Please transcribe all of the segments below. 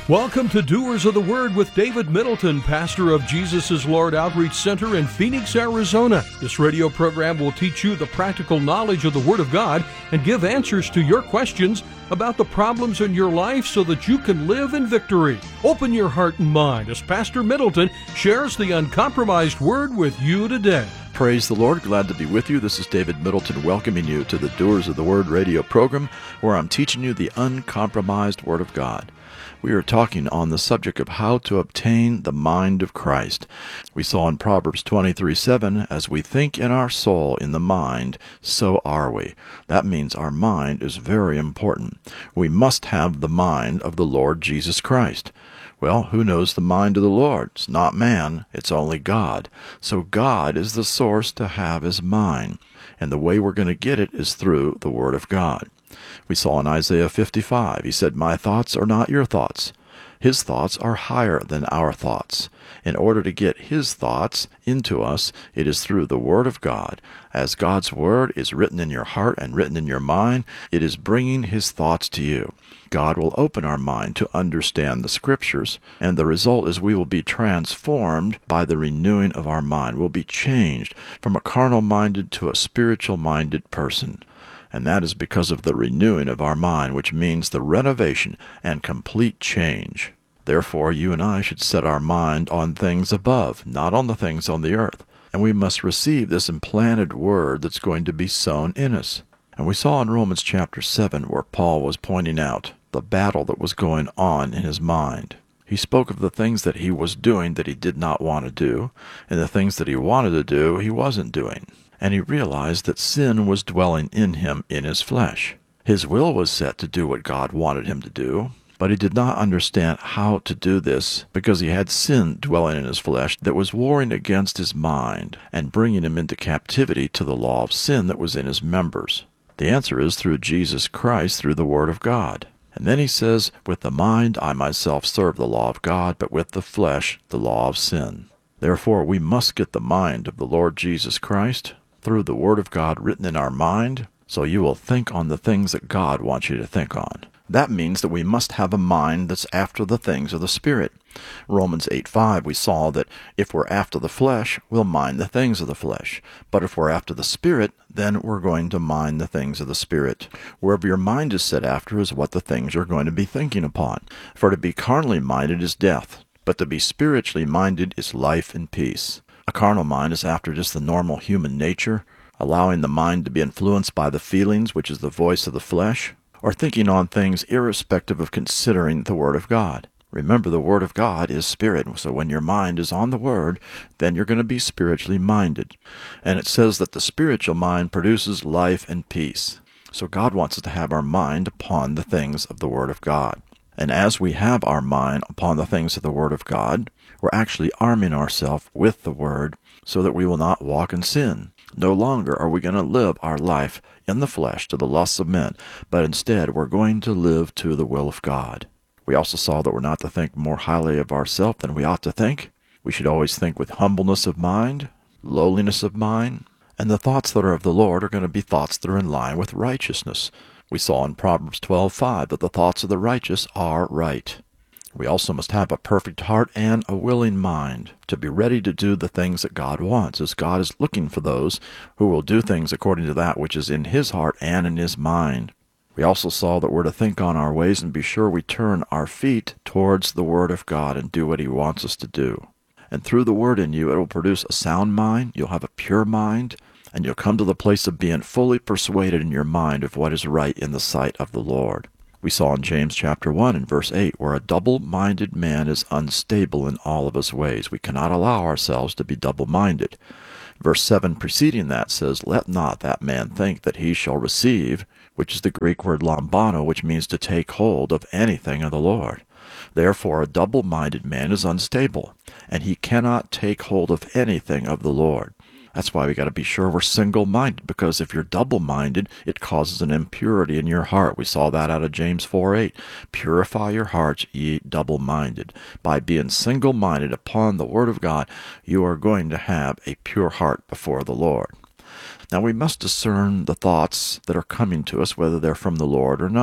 Welcome to Doers of the Word with David Middleton, pastor of Jesus is Lord Outreach Center in Phoenix, Arizona. This radio program will teach you the practical knowledge of the Word of God and give answers to your questions about the problems in your life so that you can live in victory. Open your heart and mind as Pastor Middleton shares the uncompromised Word with you today. Praise the Lord. Glad to be with you. This is David Middleton welcoming you to the Doers of the Word radio program where I'm teaching you the uncompromised Word of God. We are talking on the subject of how to obtain the mind of Christ. We saw in Proverbs 23:7, as we think in our soul in the mind, so are we. That means our mind is very important. We must have the mind of the Lord Jesus Christ. Well, who knows the mind of the Lord? It's not man, it's only God. So God is the source to have his mind. And the way we're going to get it is through the Word of God. We saw in Isaiah 55, he said, "My thoughts are not your thoughts. His thoughts are higher than our thoughts." In order to get his thoughts into us, it is through the Word of God. As God's Word is written in your heart and written in your mind, it is bringing his thoughts to you. God will open our mind to understand the Scriptures, and the result is we will be transformed by the renewing of our mind. We'll be changed from a carnal-minded to a spiritual-minded person. And that is because of the renewing of our mind, which means the renovation and complete change. Therefore, you and I should set our mind on things above, not on the things on the earth. And we must receive this implanted Word that's going to be sown in us. And we saw in Romans chapter 7 where Paul was pointing out the battle that was going on in his mind. He spoke of the things that he was doing that he did not want to do, and the things that he wanted to do he wasn't doing. And he realized that sin was dwelling in him in his flesh. His will was set to do what God wanted him to do, but he did not understand how to do this because he had sin dwelling in his flesh that was warring against his mind and bringing him into captivity to the law of sin that was in his members. The answer is through Jesus Christ, through the Word of God. And then he says, "With the mind I myself serve the law of God, but with the flesh the law of sin." Therefore we must get the mind of the Lord Jesus Christ through the Word of God written in our mind, so you will think on the things that God wants you to think on. That means that we must have a mind that's after the things of the Spirit. Romans 8:5, we saw that if we're after the flesh, we'll mind the things of the flesh. But if we're after the Spirit, then we're going to mind the things of the Spirit. Wherever your mind is set after is what the things you're going to be thinking upon. For to be carnally minded is death, but to be spiritually minded is life and peace. A carnal mind is after just the normal human nature, allowing the mind to be influenced by the feelings, which is the voice of the flesh, or thinking on things irrespective of considering the Word of God. Remember, the Word of God is spirit, so when your mind is on the Word, then you're going to be spiritually minded. And it says that the spiritual mind produces life and peace. So God wants us to have our mind upon the things of the Word of God. And as we have our mind upon the things of the Word of God, we're actually arming ourselves with the Word so that we will not walk in sin. No longer are we going to live our life in the flesh to the lusts of men, but instead we're going to live to the will of God. We also saw that we're not to think more highly of ourselves than we ought to think. We should always think with humbleness of mind, lowliness of mind, and the thoughts that are of the Lord are going to be thoughts that are in line with righteousness. We saw in Proverbs 12:5 that the thoughts of the righteous are right. We also must have a perfect heart and a willing mind to be ready to do the things that God wants, as God is looking for those who will do things according to that which is in his heart and in his mind. We also saw that we're to think on our ways and be sure we turn our feet towards the Word of God and do what he wants us to do. And through the Word in you, it will produce a sound mind, you'll have a pure mind, and you'll come to the place of being fully persuaded in your mind of what is right in the sight of the Lord. We saw in James chapter 1 and verse 8, where a double-minded man is unstable in all of his ways. We cannot allow ourselves to be double-minded. Verse 7 preceding that says, "Let not that man think that he shall receive," which is the Greek word lambano, which means to take hold of anything of the Lord. Therefore, a double-minded man is unstable, and he cannot take hold of anything of the Lord. That's why we got to be sure we're single-minded, because if you're double-minded, it causes an impurity in your heart. We saw that out of James 4:8. Purify your hearts, ye double-minded. By being single-minded upon the Word of God, you are going to have a pure heart before the Lord. Now we must discern the thoughts that are coming to us, whether they're from the Lord or not.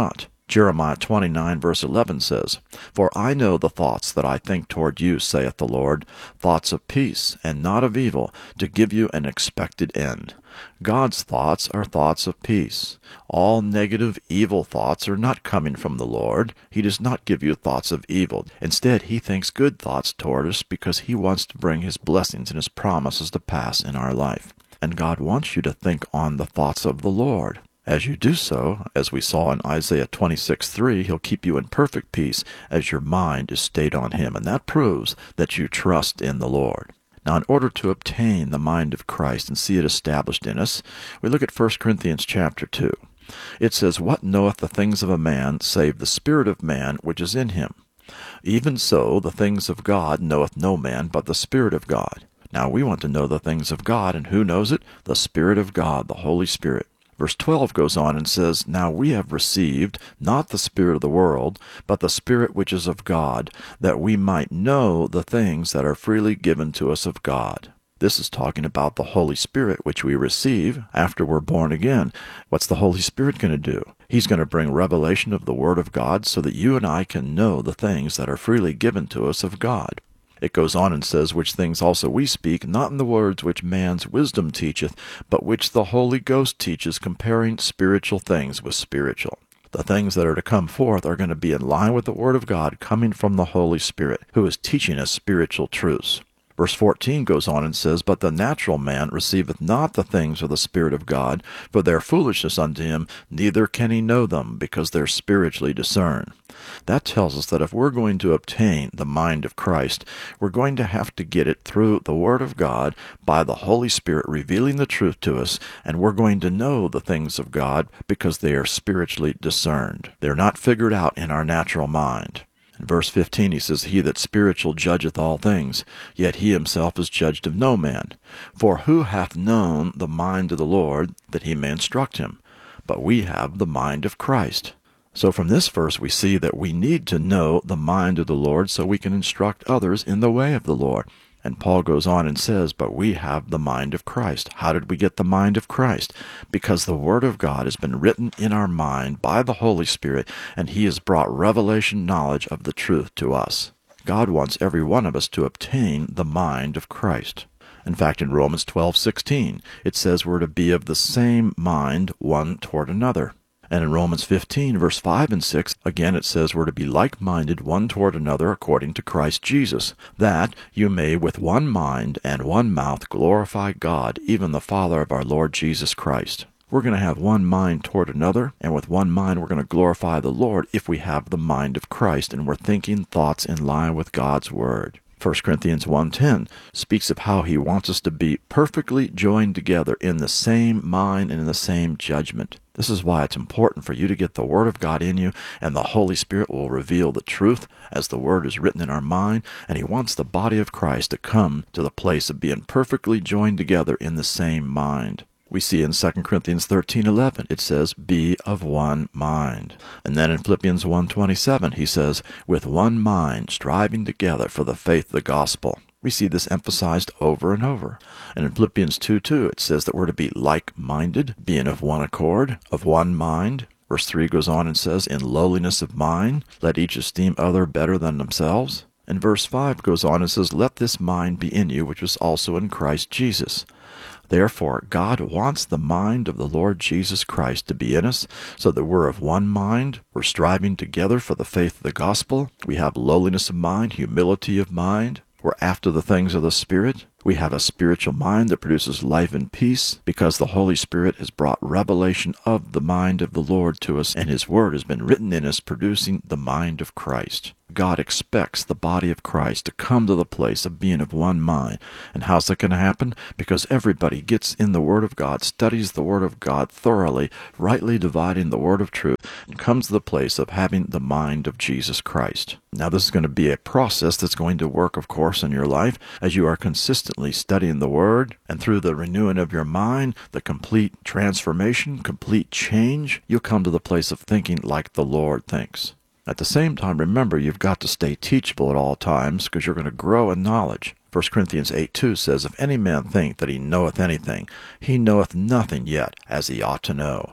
Jeremiah 29 verse 11 says, "For I know the thoughts that I think toward you, saith the Lord, thoughts of peace and not of evil, to give you an expected end." God's thoughts are thoughts of peace. All negative, evil thoughts are not coming from the Lord. He does not give you thoughts of evil. Instead, He thinks good thoughts toward us because He wants to bring His blessings and His promises to pass in our life. And God wants you to think on the thoughts of the Lord. As you do so, as we saw in Isaiah 26:3, He'll keep you in perfect peace as your mind is stayed on Him, and that proves that you trust in the Lord. Now, in order to obtain the mind of Christ and see it established in us, we look at 1 Corinthians chapter 2. It says, "What knoweth the things of a man, save the spirit of man which is in him? Even so, the things of God knoweth no man but the Spirit of God." Now, we want to know the things of God, and who knows it? The Spirit of God, the Holy Spirit. Verse 12 goes on and says, "Now we have received not the spirit of the world, but the Spirit which is of God, that we might know the things that are freely given to us of God." This is talking about the Holy Spirit, which we receive after we're born again. What's the Holy Spirit going to do? He's going to bring revelation of the Word of God so that you and I can know the things that are freely given to us of God. It goes on and says, "Which things also we speak, not in the words which man's wisdom teacheth, but which the Holy Ghost teaches, comparing spiritual things with spiritual." The things that are to come forth are going to be in line with the Word of God coming from the Holy Spirit, who is teaching us spiritual truths. Verse 14 goes on and says, "But the natural man receiveth not the things of the Spirit of God, for their foolishness unto him, neither can he know them, because they're spiritually discerned." That tells us that if we're going to obtain the mind of Christ, we're going to have to get it through the Word of God by the Holy Spirit revealing the truth to us, and we're going to know the things of God because they are spiritually discerned. They're not figured out in our natural mind. In verse 15 he says, "He that spiritual judgeth all things, yet he himself is judged of no man. For who hath known the mind of the Lord, that he may instruct him? But we have the mind of Christ." So from this verse we see that we need to know the mind of the Lord so we can instruct others in the way of the Lord. And Paul goes on and says, "But we have the mind of Christ." How did we get the mind of Christ? Because the Word of God has been written in our mind by the Holy Spirit, and He has brought revelation knowledge of the truth to us. God wants every one of us to obtain the mind of Christ. In fact, in Romans 12:16, it says we're to be of the same mind one toward another. And in Romans 15, verse 5 and 6, again it says we're to be like-minded one toward another according to Christ Jesus, that you may with one mind and one mouth glorify God, even the Father of our Lord Jesus Christ. We're going to have one mind toward another, and with one mind we're going to glorify the Lord if we have the mind of Christ, and we're thinking thoughts in line with God's Word. 1 Corinthians 1:10 speaks of how He wants us to be perfectly joined together in the same mind and in the same judgment. This is why it's important for you to get the Word of God in you, and the Holy Spirit will reveal the truth as the Word is written in our mind, and He wants the body of Christ to come to the place of being perfectly joined together in the same mind. We see in 2 Corinthians 13:11, it says, "Be of one mind." And then in Philippians 1:27, he says, "With one mind, striving together for the faith of the gospel." We see this emphasized over and over. And in Philippians 2:2, it says that we're to be like-minded, being of one accord, of one mind. Verse 3 goes on and says, "In lowliness of mind, let each esteem other better than themselves." And verse 5 goes on and says, "Let this mind be in you, which was also in Christ Jesus." Therefore, God wants the mind of the Lord Jesus Christ to be in us so that we're of one mind, we're striving together for the faith of the gospel, we have lowliness of mind, humility of mind, we're after the things of the Spirit, we have a spiritual mind that produces life and peace because the Holy Spirit has brought revelation of the mind of the Lord to us, and His Word has been written in us, producing the mind of Christ. God expects the body of Christ to come to the place of being of one mind. And how's that going to happen? Because everybody gets in the Word of God, studies the Word of God thoroughly, rightly dividing the Word of truth, and comes to the place of having the mind of Jesus Christ. Now, this is going to be a process that's going to work, of course, in your life as you are consistently studying the Word, and through the renewing of your mind, the complete transformation, complete change, you'll come to the place of thinking like the Lord thinks. At the same time, remember, you've got to stay teachable at all times because you're going to grow in knowledge. 1 Corinthians 8:2 says, "If any man think that he knoweth anything, he knoweth nothing yet as he ought to know."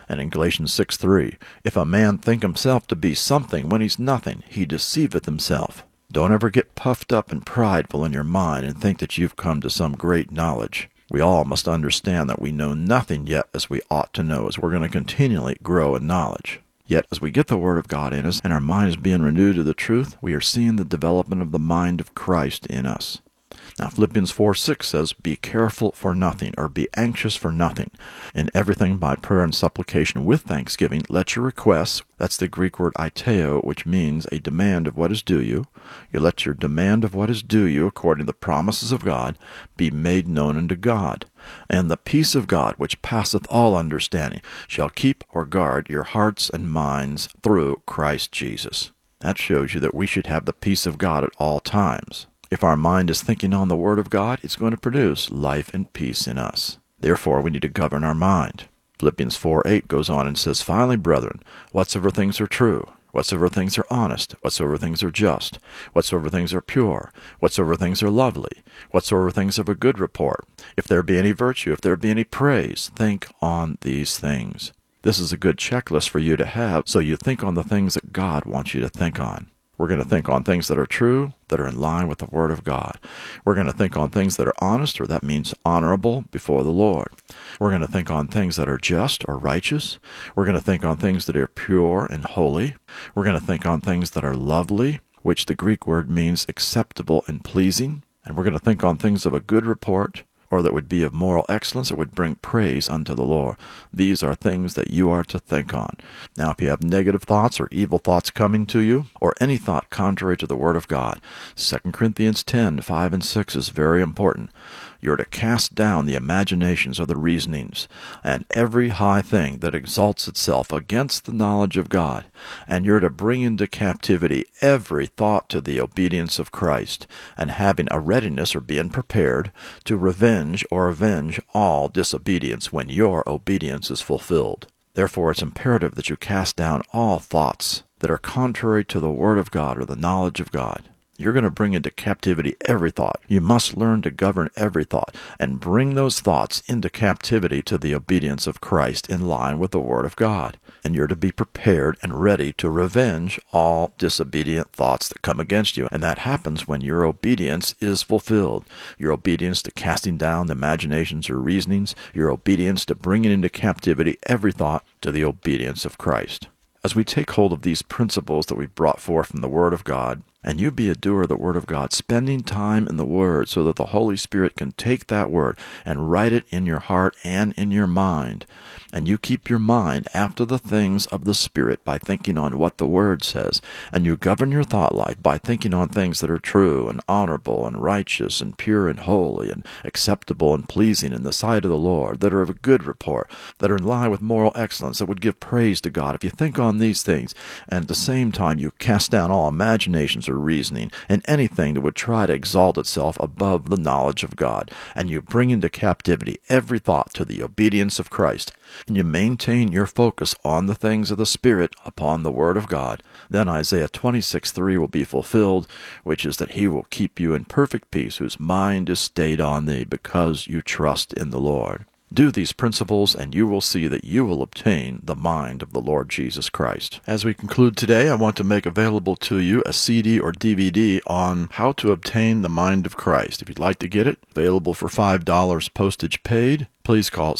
And in Galatians 6:3, if a man think himself to be something when he's nothing, he deceiveth himself. Don't ever get puffed up and prideful in your mind and think that you've come to some great knowledge. We all must understand that we know nothing yet as we ought to know, as we're going to continually grow in knowledge. Yet, as we get the Word of God in us and our mind is being renewed to the truth, we are seeing the development of the mind of Christ in us. Now, Philippians 4:6 says, be careful for nothing, or be anxious for nothing. In everything by prayer and supplication with thanksgiving, let your requests, that's the Greek word aiteo, which means a demand of what is due you. You let your demand of what is due you, according to the promises of God, be made known unto God. And the peace of God, which passeth all understanding, shall keep or guard your hearts and minds through Christ Jesus. That shows you that we should have the peace of God at all times. If our mind is thinking on the Word of God, it's going to produce life and peace in us. Therefore, we need to govern our mind. Philippians 4:8 goes on and says, finally, brethren, whatsoever things are true, whatsoever things are honest, whatsoever things are just, whatsoever things are pure, whatsoever things are lovely, whatsoever things of a good report, if there be any virtue, if there be any praise, think on these things. This is a good checklist for you to have, so you think on the things that God wants you to think on. We're going to think on things that are true, that are in line with the Word of God. We're going to think on things that are honest, or that means honorable before the Lord. We're going to think on things that are just or righteous. We're going to think on things that are pure and holy. We're going to think on things that are lovely, which the Greek word means acceptable and pleasing. And we're going to think on things of a good report, or that would be of moral excellence, that would bring praise unto the Lord. These are things that you are to think on. Now, if you have negative thoughts or evil thoughts coming to you, or any thought contrary to the Word of God, 2 Corinthians 10:5 and 6 is very important. You're to cast down the imaginations or the reasonings, and every high thing that exalts itself against the knowledge of God, and you're to bring into captivity every thought to the obedience of Christ, and having a readiness or being prepared to revenge or avenge all disobedience when your obedience is fulfilled. Therefore, it's imperative that you cast down all thoughts that are contrary to the Word of God or the knowledge of God. You're going to bring into captivity every thought. You must learn to govern every thought and bring those thoughts into captivity to the obedience of Christ in line with the Word of God. And you're to be prepared and ready to revenge all disobedient thoughts that come against you. And that happens when your obedience is fulfilled. Your obedience to casting down the imaginations or reasonings. Your obedience to bringing into captivity every thought to the obedience of Christ. As we take hold of these principles that we've brought forth from the Word of God, and you be a doer of the Word of God, spending time in the Word so that the Holy Spirit can take that Word and write it in your heart and in your mind. And you keep your mind after the things of the Spirit by thinking on what the Word says. And you govern your thought life by thinking on things that are true and honorable and righteous and pure and holy and acceptable and pleasing in the sight of the Lord, that are of a good report, that are in line with moral excellence, that would give praise to God. If you think on these things, and at the same time you cast down all imaginations or reasoning and anything that would try to exalt itself above the knowledge of God, and you bring into captivity every thought to the obedience of Christ, and you maintain your focus on the things of the Spirit upon the Word of God, then Isaiah 26:3 will be fulfilled, which is that He will keep you in perfect peace, whose mind is stayed on Thee, because you trust in the Lord. Do these principles, and you will see that you will obtain the mind of the Lord Jesus Christ. As we conclude today, I want to make available to you a CD or DVD on how to obtain the mind of Christ. If you'd like to get it, available for $5 postage paid, please call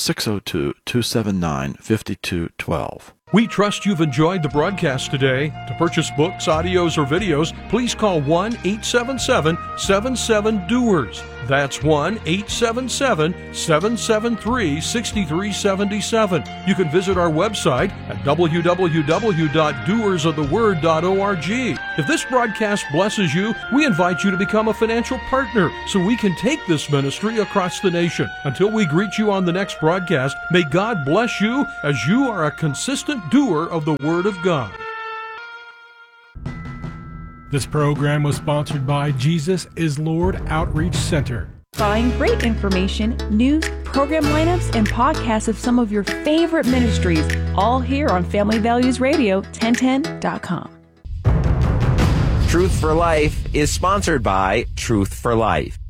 602-279-5212. We trust you've enjoyed the broadcast today. To purchase books, audios, or videos, please call 1-877-77-DOERS. That's 1-877-773-6377. You can visit our website at www.doersoftheword.org. If this broadcast blesses you, we invite you to become a financial partner so we can take this ministry across the nation. Until we greet you on the next broadcast, may God bless you as you are a consistent doer of the Word of God. This program was sponsored by Jesus is Lord Outreach Center. Find great information, news, program lineups, and podcasts of some of your favorite ministries, all here on Family Values Radio, 1010.com. Truth for Life is sponsored by Truth for Life.